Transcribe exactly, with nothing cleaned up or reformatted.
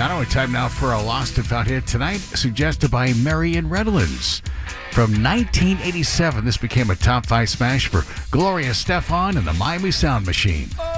Montano. Time now for a Lost and Found hit tonight, suggested by Marion Redlands. From nineteen eighty-seven, this became a top five smash for Gloria Estefan and the Miami Sound Machine.